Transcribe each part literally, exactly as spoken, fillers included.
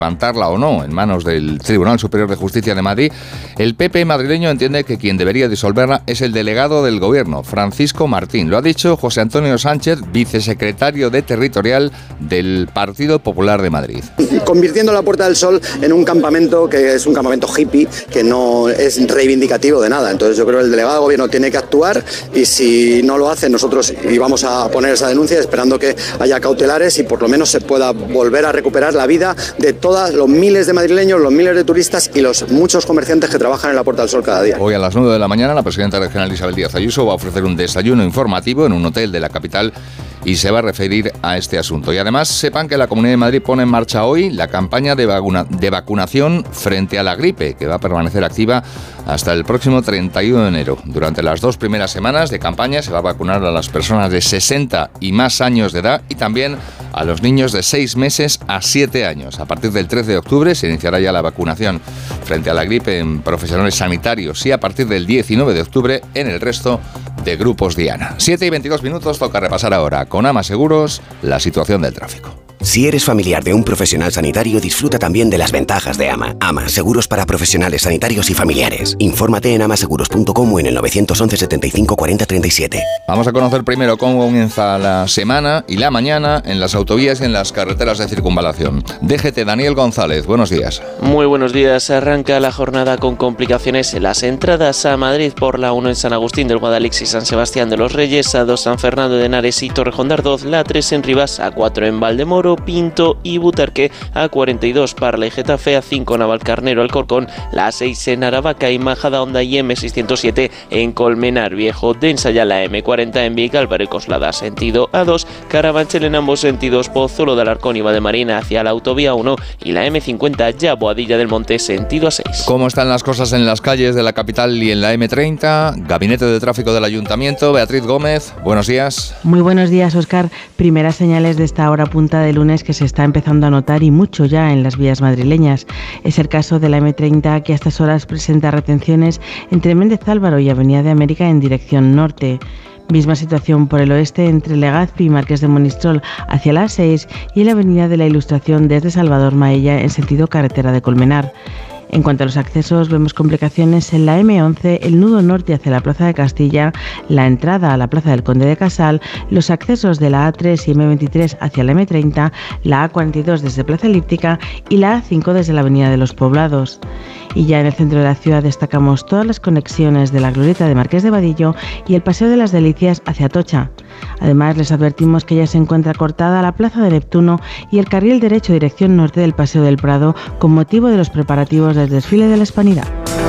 levantarla o no en manos del Tribunal Superior de Justicia de Madrid, el P P madrileño entiende que quien debería disolverla es el delegado del Gobierno, Francisco Martín. Lo ha dicho José Antonio Sánchez, vicesecretario de Territorial del Partido Popular de Madrid. Convirtiendo la Puerta del Sol en un campamento que es un campamento hippie, que no es reivindicativo de nada. Entonces yo creo que el delegado del Gobierno tiene que actuar, y si no lo hace, nosotros íbamos a poner esa denuncia esperando que haya cautelares y por lo menos se pueda volver a recuperar la vida de todos los miles de madrileños, los miles de turistas y los muchos comerciantes que trabajan en la Puerta del Sol cada día. Hoy a las nueve de la mañana la presidenta regional Isabel Díaz Ayuso va a ofrecer un desayuno informativo en un hotel de la capital y se va a referir a este asunto. Y además sepan que la Comunidad de Madrid pone en marcha hoy la campaña de, vacuna, de vacunación frente a la gripe, que va a permanecer activa hasta el próximo treinta y uno de enero. Durante las dos primeras semanas de campaña se va a vacunar a las personas de sesenta y más años de edad y también a los niños de seis meses a siete años. A partir del trece de octubre se iniciará ya la vacunación frente a la gripe en profesionales sanitarios y a partir del diecinueve de octubre en el resto de grupos Diana. siete y veintidós minutos, toca repasar ahora con Ama Seguros la situación del tráfico. Si eres familiar de un profesional sanitario, disfruta también de las ventajas de Ama. Ama, seguros para profesionales sanitarios y familiares. Infórmate en amaseguros punto com o en el nueve once setenta y cinco cuarenta treinta y siete. Vamos a conocer primero cómo comienza la semana y la mañana en las autovías y en las carreteras de circunvalación. D G T, Daniel González, buenos días. Muy buenos días. Arranca la jornada con complicaciones en las entradas a Madrid por la uno en San Agustín del Guadalix y San Sebastián de los Reyes, a dos San Fernando de Henares y Torrejón de Ardoz, la tres en Rivas, a cuatro en Valdemoro, Pinto y Butarque, a cuarenta y dos Parla y Getafe, a cinco Navalcarnero, Alcorcón, la seis en Aravaca y Majadahonda y eme seiscientos siete en Colmenar Viejo. Densa ya la eme cuarenta en Vicálvaro y Coslada, sentido a dos, Carabanchel en ambos sentidos, Pozuelo de Alarcón y Valdemarina hacia la autovía uno y la eme cincuenta ya Boadilla del Monte, sentido a seis. ¿Cómo están las cosas en las calles de la capital y en la eme treinta? Gabinete de Tráfico del Ayuntamiento, Beatriz Gómez, buenos días. Muy buenos días, Óscar. Primeras señales de esta hora punta de lunes que se está empezando a notar y mucho ya en las vías madrileñas. Es el caso de la eme treinta, que a estas horas presenta retenciones entre Méndez Álvaro y Avenida de América en dirección norte. Misma situación por el oeste entre Legazpi y Marqués de Monistrol hacia la A seis y en la Avenida de la Ilustración desde Salvador Maella en sentido carretera de Colmenar. En cuanto a los accesos, vemos complicaciones en la eme once, el nudo norte hacia la Plaza de Castilla, la entrada a la Plaza del Conde de Casal, los accesos de la A tres y eme veintitrés hacia la eme treinta, la A cuarenta y dos desde Plaza Elíptica y la A cinco desde la Avenida de los Poblados. Y ya en el centro de la ciudad destacamos todas las conexiones de la Glorieta de Marqués de Vadillo y el Paseo de las Delicias hacia Atocha. Además, les advertimos que ya se encuentra cortada la Plaza de Neptuno y el carril derecho dirección norte del Paseo del Prado con motivo de los preparativos del desfile de la Hispanidad.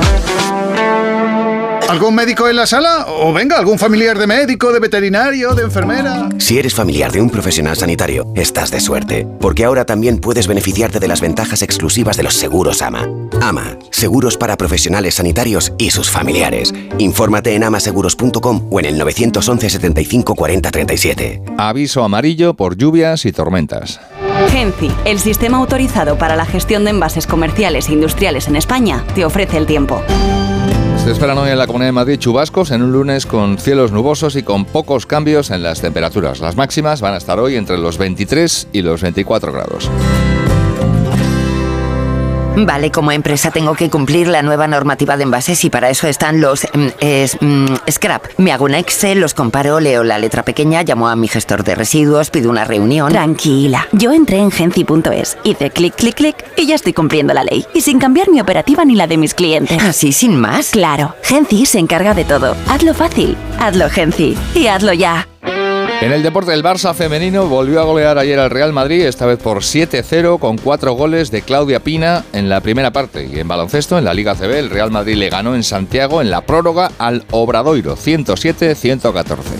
¿Algún médico en la sala? O venga, algún familiar de médico, de veterinario, de enfermera. Si eres familiar de un profesional sanitario, estás de suerte, porque ahora también puedes beneficiarte de las ventajas exclusivas de los seguros Ama. Ama, seguros para profesionales sanitarios y sus familiares. Infórmate en amaseguros punto com o en el nueve once setenta y cinco cuarenta treinta y siete. Aviso amarillo por lluvias y tormentas. Genci, el sistema autorizado para la gestión de envases comerciales e industriales en España, te ofrece el tiempo. Se esperan hoy en la Comunidad de Madrid chubascos en un lunes con cielos nubosos y con pocos cambios en las temperaturas. Las máximas van a estar hoy entre los veintitrés y los veinticuatro grados. Vale, como empresa tengo que cumplir la nueva normativa de envases y para eso están los mm, es, mm, scrap. Me hago un Excel, los comparo, leo la letra pequeña, llamo a mi gestor de residuos, pido una reunión. Tranquila, yo entré en genci punto es, hice clic, clic, clic y ya estoy cumpliendo la ley. Y sin cambiar mi operativa ni la de mis clientes. ¿Así sin más? Claro, Genci se encarga de todo. Hazlo fácil, hazlo Genci y hazlo ya. En el deporte, el Barça femenino volvió a golear ayer al Real Madrid, esta vez por siete cero, con cuatro goles de Claudia Pina en la primera parte. Y en baloncesto, en la Liga C B, el Real Madrid le ganó en Santiago en la prórroga al Obradoiro, ciento siete a ciento catorce.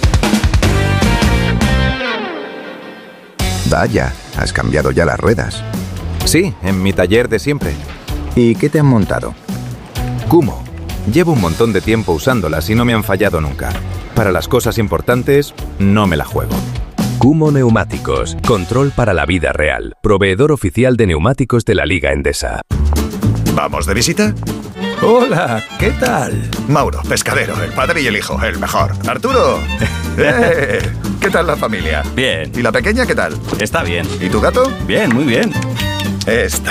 Vaya, has cambiado ya las ruedas. Sí, en mi taller de siempre. ¿Y qué te han montado? Kumho. Llevo un montón de tiempo usándolas y no me han fallado nunca. Para las cosas importantes, no me la juego. Kumho Neumáticos. Control para la vida real. Proveedor oficial de neumáticos de la Liga Endesa. ¿Vamos de visita? Hola, ¿qué tal? Mauro, pescadero, el padre y el hijo, el mejor. Arturo. ¡Eh! ¿Qué tal la familia? Bien. ¿Y la pequeña qué tal? Está bien. ¿Y tu gato? Bien, muy bien. Esta.